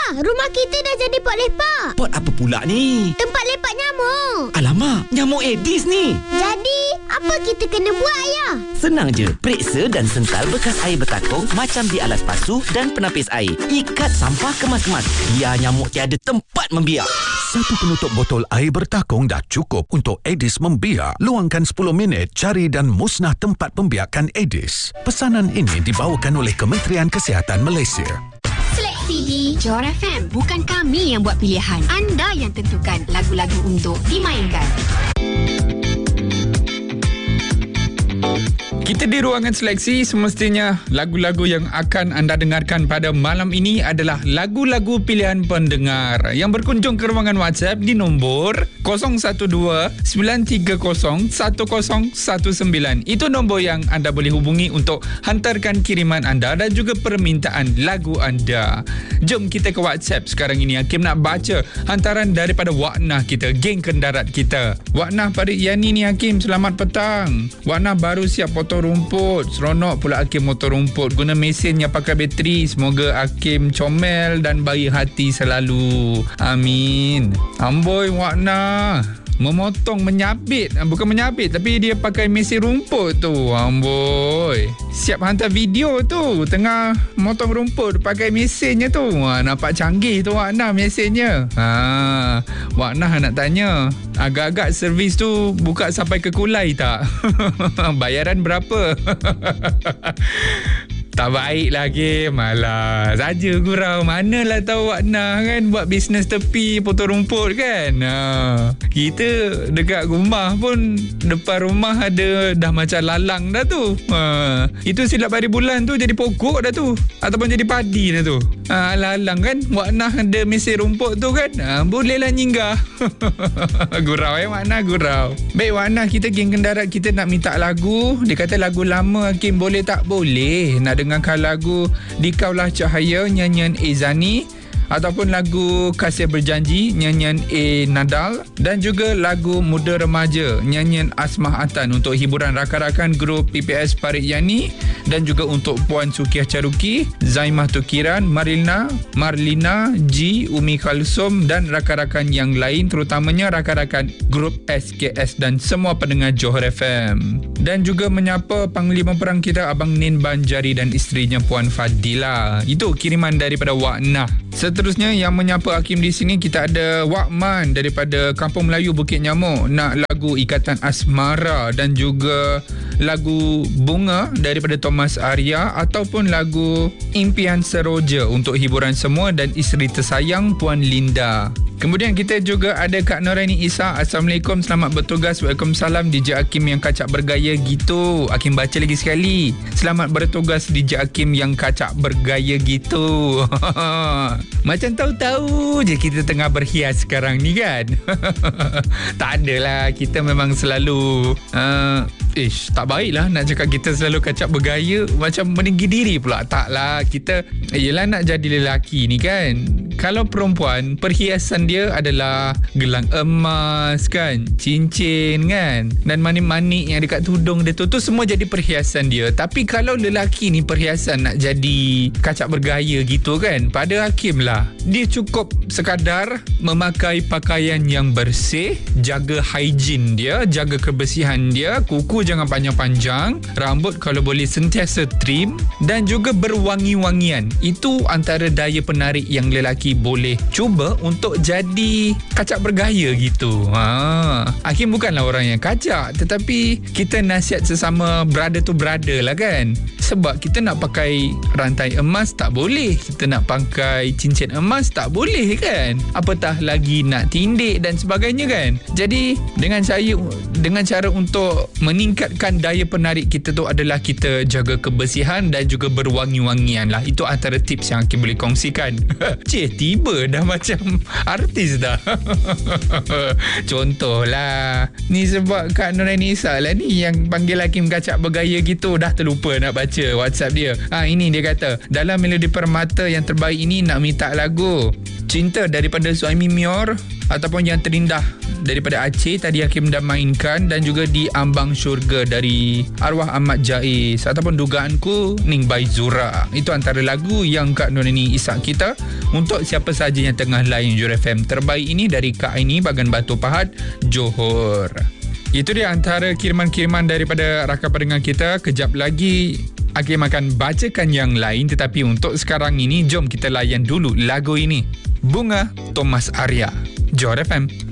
rumah kita dah jadi pot lepak. Pot apa pula ni? Tempat lepak nyamuk. Alamak, nyamuk Aedes ni. Jadi, apa kita kena buat, Ayah? Senang je. Periksa dan sengkal bekas air bertakung macam di alas basuh dan penapis air. Ikat sampah kemas-kemas. Biar nyamuk tiada tempat membiak. Satu penutup botol air bertakung dah cukup untuk Aedes membiak. Luangkan 10 minit, cari dan musnah tempat pembiakan Aedes. Pesanan ini dibawakan oleh Kementerian Kesihatan Malaysia. Seleksi di Johor FM. Bukan kami yang buat pilihan. Anda yang tentukan lagu-lagu untuk dimainkan. Kita di ruangan seleksi, semestinya lagu-lagu yang akan anda dengarkan pada malam ini adalah lagu-lagu pilihan pendengar yang berkunjung ke ruangan WhatsApp di nombor 012-930-1019. Itu nombor yang anda boleh hubungi untuk hantarkan kiriman anda dan juga permintaan lagu anda. Jom kita ke WhatsApp sekarang ini. Hakim nak baca hantaran daripada Waknah kita, geng kendarat kita. Waknah pada Yani ni Hakim, selamat petang. Waknah baru siap potong rumput. Seronok pula Hakim motor rumput. Guna mesin yang pakai bateri. Semoga Hakim comel dan baik hati selalu. Amin. Amboi Waknah, memotong, menyabit. Bukan menyabit, tapi dia pakai mesin rumput tu. Amboi, siap hantar video tu tengah motong rumput pakai mesinnya tu. Nampak canggih tu Waknah mesinnya. Waknah nak tanya, agak-agak servis tu buka sampai ke Kulai tak? Bayaran berapa? Tak baik lagi. Malah saja gurau. Manalah tahu Waknah kan buat bisnes tepi potong rumput kan. Kita dekat rumah pun, depan rumah ada dah macam lalang dah tu. Itu silap hari bulan tu jadi pokok dah tu, ataupun jadi padi dah tu. Lalang kan. Waknah ada mesin rumput tu kan. Bolehlah nyinggah. Gurau Waknah, gurau. Baik Waknah, kita geng kendarat kita nak minta lagu. Dia kata lagu lama Hakim boleh tak? Boleh. Nak dengarkan lagu Dikaulah Cahaya nyanyian Ezani, ataupun lagu Kasih Berjanji nyanyian A. Nadal, dan juga lagu Muda Remaja nyanyian Asmah Atan untuk hiburan rakan-rakan grup PPS Parit Yani, dan juga untuk Puan Sukiah Caruki, Zaimah Tukiran, Marlina G, Umi Kalsum dan rakan-rakan yang lain, terutamanya rakan-rakan grup SKS dan semua pendengar Johor FM. Dan juga menyapa Panglima Perang kita Abang Nin Banjari dan isterinya Puan Fadila. Itu kiriman daripada Waknah. Seterusnya yang menyapa Hakim di sini, kita ada Wakman daripada Kampung Melayu Bukit Nyamuk, nak lagu Ikatan Asmara dan juga lagu Bunga daripada Thomas Arya, ataupun lagu Impian Seroja untuk hiburan semua dan isteri tersayang Puan Linda. Kemudian kita juga ada Kak Noraini Isa. Assalamualaikum, selamat bertugas. Waalaikumsalam DJ Hakim yang kacak bergaya gitu. Hakim baca lagi sekali. Selamat bertugas DJ Hakim yang kacak bergaya gitu. Macam tahu-tahu je kita tengah berhias sekarang ni kan. Tak adalah, kita memang selalu tak baiklah nak cakap kita selalu kacak bergaya, macam meninggi diri pula. Taklah, kita yelah nak jadi lelaki ni kan. Kalau perempuan, perhiasan dia adalah gelang emas kan, cincin kan, dan manik-manik yang dekat tudung dia tu semua jadi perhiasan dia. Tapi kalau lelaki ni perhiasan nak jadi kacak bergaya gitu kan, pada Hakim lah, dia cukup sekadar memakai pakaian yang bersih, jaga hygiene dia, jaga kebersihan dia, kuku jangan panjang-panjang, rambut kalau boleh sentiasa trim, dan juga berwangi-wangian. Itu antara daya penarik yang lelaki boleh cuba untuk jadi kacak bergaya gitu. Hakim bukanlah orang yang kacak, tetapi kita nasihat sesama brother to brother lah kan. Sebab kita nak pakai rantai emas tak boleh, kita nak pakai cincin emas tak boleh kan, apatah lagi nak tindik dan sebagainya kan. Jadi dengan cara untuk meningkatkan daya penarik kita tu adalah kita jaga kebersihan dan juga berwangi-wangian lah. Itu antara tips yang Hakim boleh kongsikan. Tiba dah macam artis dah. Contohlah, ni sebab Kak Noraini Isa lah ni yang panggil Hakim kacak bergaya gitu, dah terlupa nak baca WhatsApp dia. Ini dia kata, dalam melodi permata yang terbaik ini nak minta lagu Cinta daripada Suhaimi Mior ataupun Yang Terindah daripada Aceh tadi Hakim dah mainkan, dan juga Di Ambang Syurga dari arwah Ahmad Jais ataupun dugaanku Ning Baizura. Itu antara lagu yang Kak Nurani isak kita untuk siapa sahaja yang tengah layan Jura FM terbaik ini dari Kak Aini Bagan Batu Pahat, Johor. Itu dia antara kiriman-kiriman daripada rakan pendengar kita. Kejap lagi Hakim akan bacakan yang lain, tetapi untuk sekarang ini jom kita layan dulu lagu ini. Bunga, Thomas Arya, Johor FM.